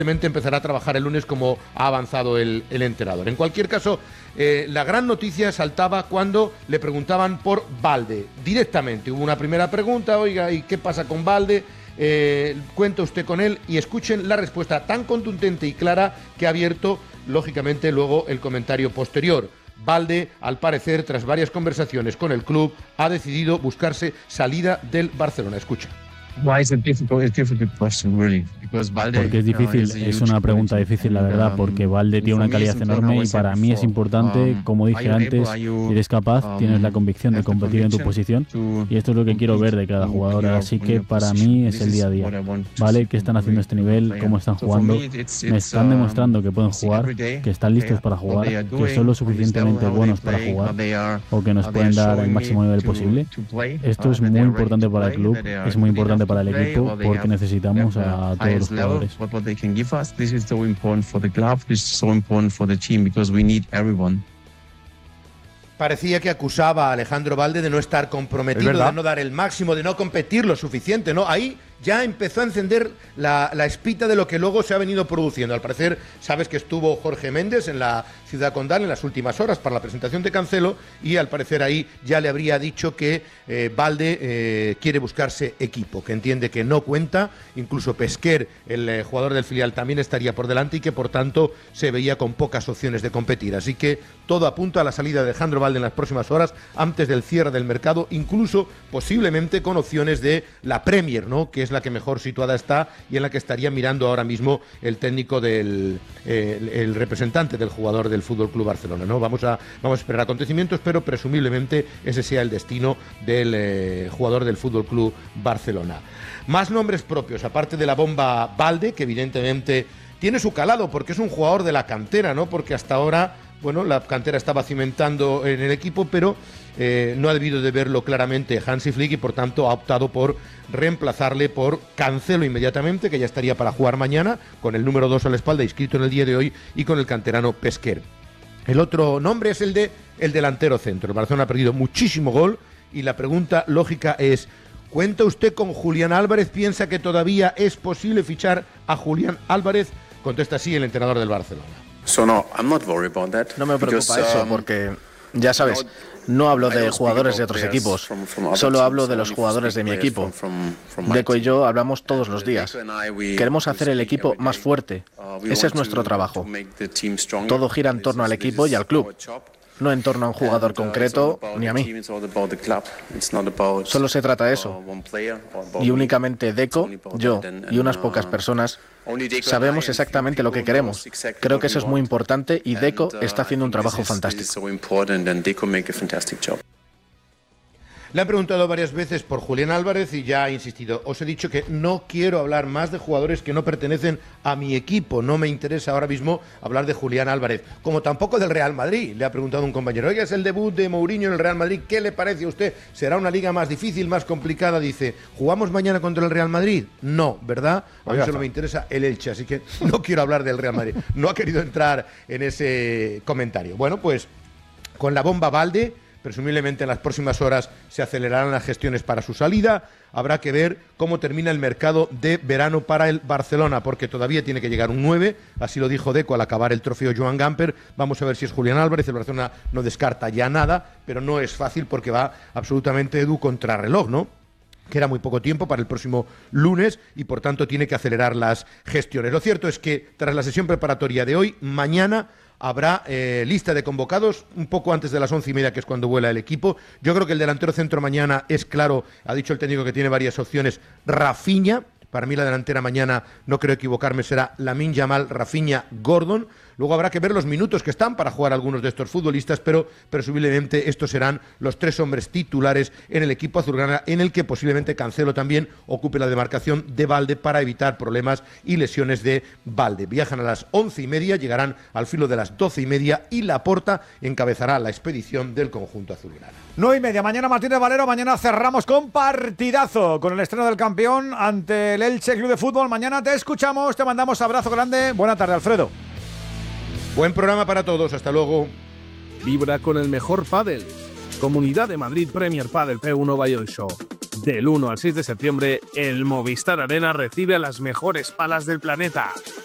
empezará a trabajar el lunes como ha avanzado el entrenador. En cualquier caso, la gran noticia saltaba cuando le preguntaban por Balde. Directamente hubo una primera pregunta: oiga, ¿y qué pasa con Balde? Cuenta usted con él, y escuchen la respuesta tan contundente y clara que ha abierto, lógicamente, luego el comentario posterior. Balde, al parecer, tras varias conversaciones con el club, ha decidido buscarse salida del Barcelona. Escucha. Why is it difficult? It's a difficult question, really. Porque es difícil, es una pregunta difícil, la verdad, porque Balde tiene una calidad enorme y para mí es importante, como dije antes, si eres capaz, tienes la convicción de competir en tu posición, y esto es lo que quiero ver de cada jugador, así que para mí es el día a día, ¿vale? ¿Qué están haciendo a este nivel? ¿Cómo están jugando? Me están demostrando que pueden jugar, que están listos para jugar, que son lo suficientemente buenos para jugar, o que nos pueden dar el máximo nivel posible. Esto es muy importante para el club, es muy importante para el equipo, porque necesitamos a todos los jugadores. This is so important for the club, this is so important for the team, because we need everyone. Parecía que acusaba a Alejandro Balde de no estar comprometido, de no dar el máximo, de no competir lo suficiente, ¿no? Ahí ya empezó a encender la espita de lo que luego se ha venido produciendo. Al parecer, sabes que estuvo Jorge Méndez en la Ciudad Condal en las últimas horas para la presentación de Cancelo, y al parecer ahí ya le habría dicho que Balde quiere buscarse equipo, que entiende que no cuenta, incluso Pesquer, el jugador del filial, también estaría por delante, y que por tanto se veía con pocas opciones de competir. Así que todo apunta a la salida de Alejandro Balde en las próximas horas, antes del cierre del mercado, incluso posiblemente con opciones de la Premier, ¿no?, que es la que mejor situada está y en la que estaría mirando ahora mismo el técnico el representante del jugador del FC Barcelona, ¿no? Vamos a esperar acontecimientos, pero presumiblemente ese sea el destino del jugador del FC Barcelona. Más nombres propios, aparte de la bomba Balde, que evidentemente tiene su calado porque es un jugador de la cantera, ¿no? Porque hasta ahora, bueno, la cantera estaba cimentando en el equipo, pero no ha debido de verlo claramente Hansi Flick, y por tanto ha optado por reemplazarle por Cancelo inmediatamente, que ya estaría para jugar mañana, con el número 2 a la espalda, inscrito en el día de hoy, y con el canterano Pesquer. El otro nombre es el delantero centro. El Barcelona ha perdido muchísimo gol, y la pregunta lógica es: ¿cuenta usted con Julián Álvarez? ¿Piensa que todavía es posible fichar a Julián Álvarez? Contesta así el entrenador del Barcelona. No me preocupa eso, porque ya sabes, no hablo de jugadores de otros equipos, solo hablo de los jugadores de mi equipo. Deco y yo hablamos todos los días. Queremos hacer el equipo más fuerte. Ese es nuestro trabajo. Todo gira en torno al equipo y al club, no en torno a un jugador concreto ni a mí. Solo se trata de eso. Y únicamente Deco, yo y unas pocas personas sabemos exactamente lo que queremos. Creo que eso es muy importante, y Deco está haciendo un trabajo fantástico. Le han preguntado varias veces por Julián Álvarez y ya ha insistido. Os he dicho que no quiero hablar más de jugadores que no pertenecen a mi equipo. No me interesa ahora mismo hablar de Julián Álvarez. Como tampoco del Real Madrid. Le ha preguntado un compañero: oiga, es el debut de Mourinho en el Real Madrid. ¿Qué le parece a usted? ¿Será una liga más difícil, más complicada? Dice: ¿jugamos mañana contra el Real Madrid? No, ¿verdad? A mí solo me interesa el Elche, así que no quiero hablar del Real Madrid. No ha querido entrar en ese comentario. Bueno, pues con la bomba Balde, presumiblemente en las próximas horas se acelerarán las gestiones para su salida. Habrá que ver cómo termina el mercado de verano para el Barcelona, porque todavía tiene que llegar un 9, así lo dijo Deco al acabar el trofeo Joan Gamper. Vamos a ver si es Julián Álvarez. El Barcelona no descarta ya nada, pero no es fácil porque va absolutamente Edu contrarreloj, ¿no? Queda muy poco tiempo para el próximo lunes y por tanto tiene que acelerar las gestiones. Lo cierto es que tras la sesión preparatoria de hoy, mañana habrá lista de convocados un poco antes de las 11:30, que es cuando vuela el equipo. Yo creo que el delantero centro mañana es claro. Ha dicho el técnico que tiene varias opciones. Rafinha. Para mí la delantera mañana, no creo equivocarme, será Lamine Yamal, Rafinha, Gordon. Luego habrá que ver los minutos que están para jugar algunos de estos futbolistas, pero presumiblemente estos serán los 3 hombres titulares en el equipo azulgrana, en el que posiblemente Cancelo también ocupe la demarcación de Balde para evitar problemas y lesiones de Balde. Viajan a las 11:30, llegarán al filo de las 12:30 y Laporta encabezará la expedición del conjunto azulgrana. 9:30, mañana Martínez Valero, mañana cerramos con partidazo, con el estreno del campeón ante el Elche Club de Fútbol. Mañana te escuchamos, te mandamos abrazo grande. Buena tarde, Alfredo. Buen programa para todos, hasta luego. Vibra con el mejor pádel. Comunidad de Madrid Premier Padel P1 Valladolid Show. Del 1 al 6 de septiembre, el Movistar Arena recibe a las mejores palas del planeta.